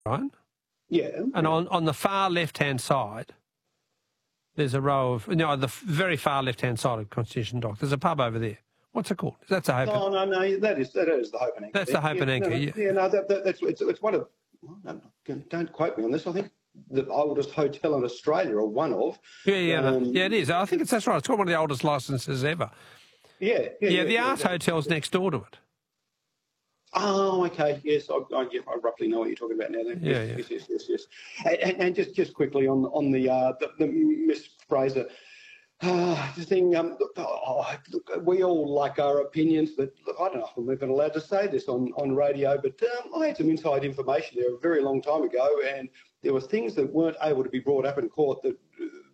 right? Yeah. And on the far left-hand side, there's a row of, the very far left-hand side of Constitution Dock. There's a pub over there. What's it called? That's a Hope. Oh, no, that is the Hope and Anchor. That's the Hope and Anchor. It's one of. Don't quote me on this. I think the oldest hotel in Australia, or one of. Yeah, it is. I think that's right. It's got one of the oldest licences ever. Yeah. The Art Hotel's next door to it. Oh, okay. Yes, I roughly know what you're talking about now. Then. Yes. And just quickly on the Miss Fraser. The thing, look, we all like our opinions, but look, I don't know if I'm even allowed to say this on radio, but I had some inside information there a very long time ago, and there were things that weren't able to be brought up in court that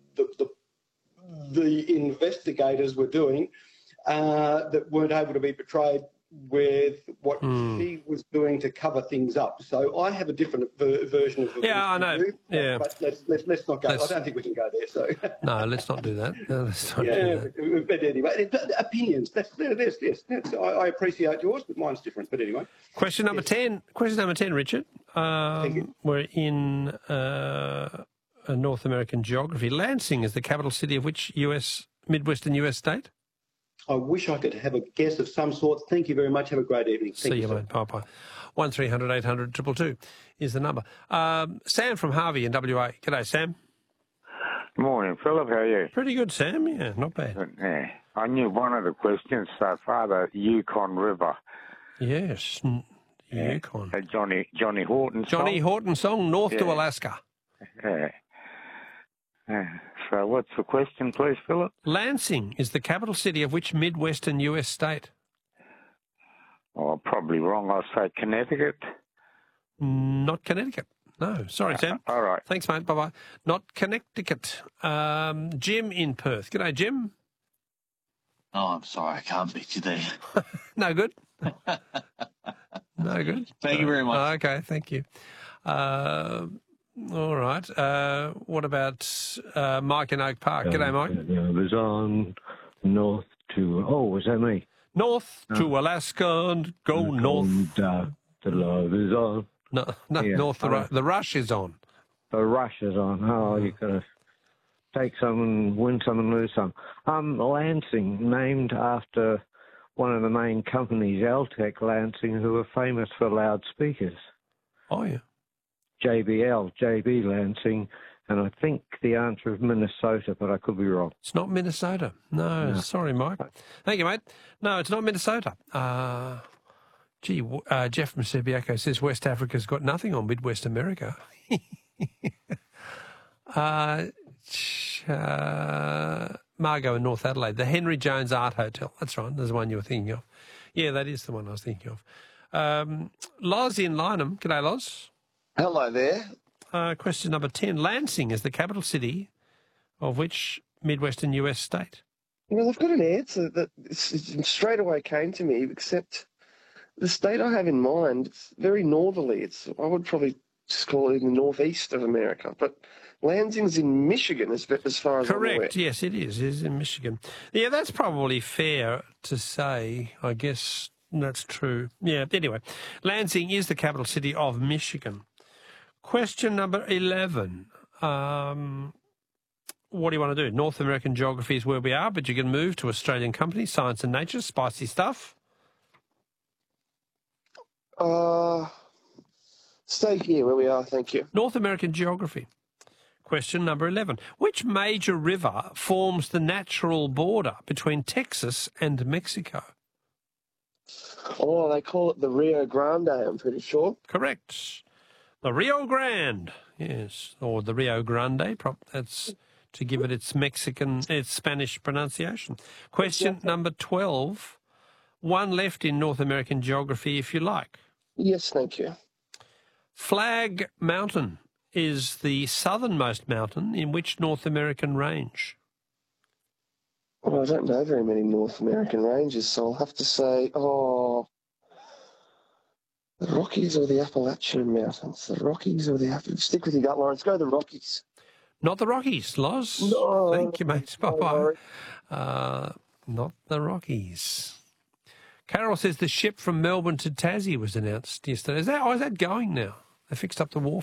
the investigators were doing that weren't able to be portrayed with what she was doing to cover things up. So I have a different version of it. Yeah, I know. But let's not go. I don't think we can go there. So no, let's not do that. But anyway, opinions. Yes. I appreciate yours, but mine's different. But anyway. Question number 10. Question number 10, Richard. We're in North American geography. Lansing is the capital city of which Midwestern US state? I wish I could have a guess of some sort. Thank you very much. Have a great evening. See you, mate. Bye-bye. 1300 800 222 is the number. Sam from Harvey in WA. G'day, Sam. Morning, Philip. How are you? Pretty good, Sam. Yeah, not bad. Yeah. I knew one of the questions so far, the Yukon River. Yes, Yukon. Johnny Horton song. Johnny Horton song, North to Alaska. Yeah. So what's the question, please, Philip? Lansing is the capital city of which Midwestern US state? Oh, I'm probably wrong. I'll say Connecticut. Not Connecticut. No, sorry, Sam. All right. Thanks, mate. Bye-bye. Not Connecticut. Jim in Perth. G'day, Jim. Oh, I'm sorry. I can't beat you there. No good? No good? Thank you very much. Okay, thank you. All right. What about Mike in Oak Park? G'day, Mike. It was on north to... Oh, was that me? North to Alaska and go north. The love is on. No, north. The rush is on. The rush is on. Oh, you got to take some and win some and lose some. Lansing, named after one of the main companies, Altec Lansing, who are famous for loudspeakers. Oh, yeah. JB Lansing, and I think the answer is Minnesota, but I could be wrong. It's not Minnesota. No. Sorry, Mike. Thank you, mate. No, it's not Minnesota. Jeff from Subiaco says West Africa's got nothing on Midwest America. Margot in North Adelaide, the Henry Jones Art Hotel. That's right. There's the one you were thinking of. Yeah, that is the one I was thinking of. Loz in Lynham. G'day, Loz. Hello there. Question number 10. Lansing is the capital city of which Midwestern US state? Well, I've got an answer that straight away came to me, except the state I have in mind, it's very northerly. I would probably just call it in the northeast of America, but Lansing's in Michigan as far as I'm aware. Correct, yes, it is. It is in Michigan. Yeah, that's probably fair to say. I guess that's true. Yeah, anyway, Lansing is the capital city of Michigan. Question number 11. What do you want to do? North American geography is where we are, but you can move to Australian companies, science and nature, spicy stuff. Stay here where we are, thank you. North American geography. Question number 11. Which major river forms the natural border between Texas and Mexico? Oh, they call it the Rio Grande, I'm pretty sure. Correct. The Rio Grande, yes, or the Rio Grande. That's to give it its Spanish pronunciation. Question number 12. One left in North American geography, if you like. Yes, thank you. Flag Mountain is the southernmost mountain in which North American range? Well, I don't know very many North American ranges, so I'll have to say, the Rockies or the Appalachian Mountains? The Rockies or the Appalachian? Stick with your gut, Lawrence. Go the Rockies. Not the Rockies, Loz. No. Thank you, mate. Bye-bye. Not the Rockies. Carol says the ship from Melbourne to Tassie was announced yesterday. Is that going now? They fixed up the wharf